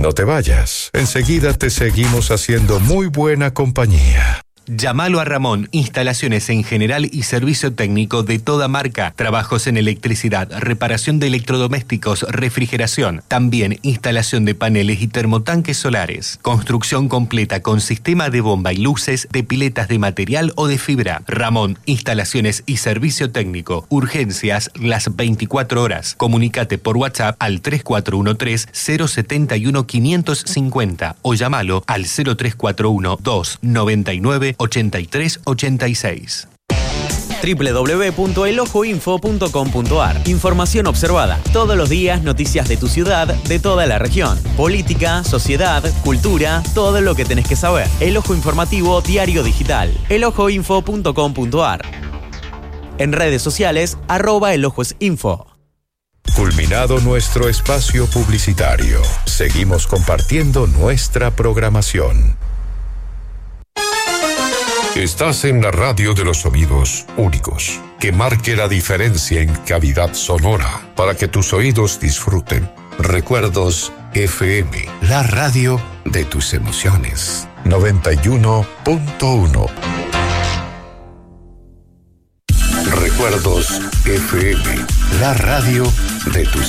No te vayas, enseguida te seguimos haciendo muy buena compañía. Llámalo a Ramón, instalaciones en general y servicio técnico de toda marca, trabajos en electricidad, reparación de electrodomésticos, refrigeración, también instalación de paneles y termotanques solares, construcción completa con sistema de bomba y luces, de piletas de material o de fibra. Ramón, instalaciones y servicio técnico, urgencias las 24 horas. Comunícate por WhatsApp al 3413-071-550 o llámalo al 0341-299-8386. www.elojoinfo.com.ar. Información observada. Todos los días noticias de tu ciudad, de toda la región. Política, sociedad, cultura, todo lo que tenés que saber. El Ojo Informativo Diario Digital. elojoinfo.com.ar. En redes sociales, @elojoinfo. Culminado nuestro espacio publicitario, seguimos compartiendo nuestra programación. Estás en la radio de los sonidos únicos, que marque la diferencia en calidad sonora, para que tus oídos disfruten. Recuerdos FM, la radio de tus emociones. 91.1. Recuerdos FM, la radio de tus